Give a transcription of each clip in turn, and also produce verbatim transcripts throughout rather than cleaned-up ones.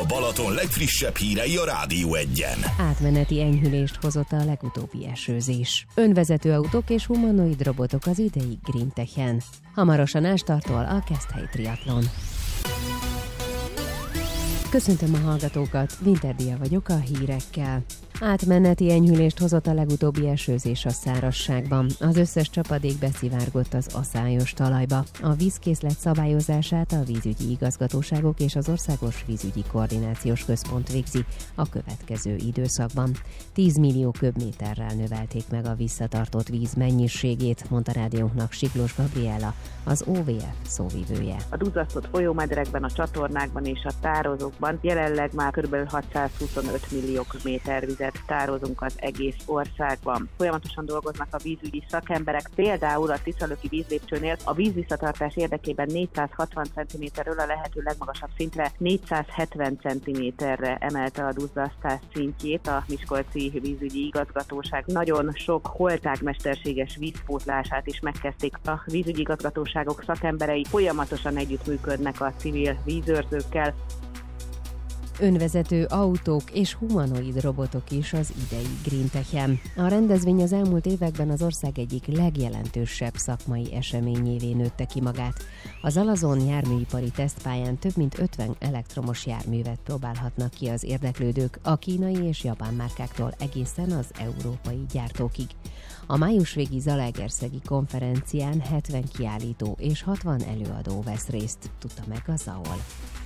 A Balaton legfrissebb hírei a Rádió Egyen. Átmeneti enyhülést hozott a legutóbbi esőzés. Önvezető autók és humanoid robotok az idei Green-Techen. Hamarosan Ástartól a Keszthely triatlon. Köszöntöm a hallgatókat, Winterdia vagyok a hírekkel. Átmeneti enyhülést hozott a legutóbbi esőzés a szárazságban. Az összes csapadék beszivárgott az aszályos talajba. A vízkészlet szabályozását a vízügyi igazgatóságok és az Országos Vízügyi Koordinációs Központ végzi a következő időszakban. tíz millió köbméterrel növelték meg a visszatartott víz mennyiségét, mondta rádiónknak Siklós Gabriella, az o vé ef szóvivője. A duzzasztott folyómederekben, a csatornákban és a tározókban jelenleg már kb. hatszázhuszonöt millió köbméter vizet tározunk az egész országban. Folyamatosan dolgoznak a vízügyi szakemberek, például a Tiszalöki vízlépcsőnél a vízvisszatartás érdekében négyszázhatvan centiméterről a lehető legmagasabb szintre négyszázhetven centiméterre emelte a duzzasztás szintjét a Miskolci Vízügyi Igazgatóság. Nagyon sok holtág mesterséges vízpótlását is megkezdték a vízügyi igazgatóságok szakemberei, folyamatosan együttműködnek a civil vízőrzőkkel. Önvezető autók és humanoid robotok is az idei Green-Techen. A rendezvény az elmúlt években az ország egyik legjelentősebb szakmai eseményévé nőtte ki magát. Az Alazon járműipari tesztpályán több mint ötven elektromos járművet próbálhatnak ki az érdeklődők a kínai és japán márkáktól egészen az európai gyártókig. A május végi Zalaegerszegi konferencián hetven kiállító és hatvan előadó vesz részt, tudta meg a zé á o el.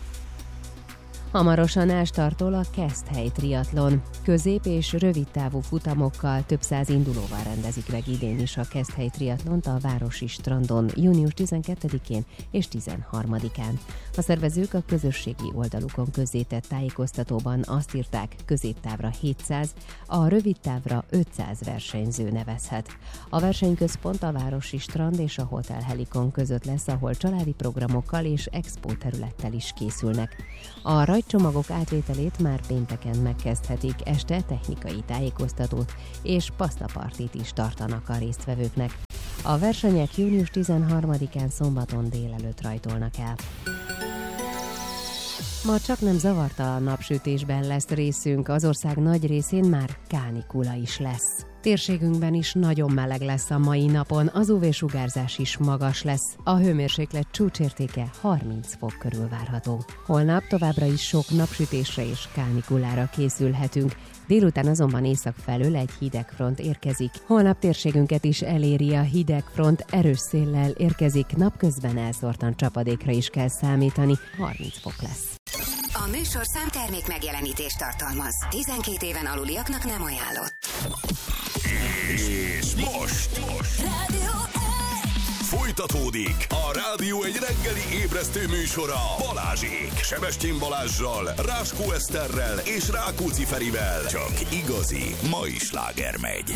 Hamarosan Ástartól a Keszthely triatlon. Közép- és rövidtávú futamokkal több száz indulóval rendezik meg idén is a Keszthely triatlont a városi strandon június tizenkettedikén és tizenharmadikán. A szervezők a közösségi oldalukon közzétett tájékoztatóban azt írták, középtávra hétszáz, a rövidtávra ötszáz versenyző nevezhet. A versenyközpont a városi strand és a Hotel Helikon között lesz, ahol családi programokkal és expo területtel is készülnek. A rajtcsomagok átvételét már pénteken megkezdhetik, este technikai tájékoztatót és pasztapartit is tartanak a résztvevőknek. A versenyek június tizenharmadikán szombaton délelőtt rajtolnak el. Ma csak nem zavartalan napsütésben lesz részünk, az ország nagy részén már kánikula is lesz. Térségünkben is nagyon meleg lesz a mai napon, az u vé-sugárzás is magas lesz. A hőmérséklet csúcsértéke harminc fok körül várható. Holnap továbbra is sok napsütésre és kánikulára készülhetünk. Délután azonban észak felől egy hidegfront érkezik. Holnap térségünket is eléri a hidegfront, erős széllel érkezik, napközben elszórtan csapadékra is kell számítani, harminc fok lesz. A műsorszám termék megjelenítést tartalmaz. tizenkét éven aluliaknak nem ajánlott. És most, most. Folytatódik a Rádió egy reggeli ébresztő műsora Balázsék, Sebestyén Balázssal, Ráskó Eszterrel és Rákóczi Ferivel. Csak igazi mai sláger megy.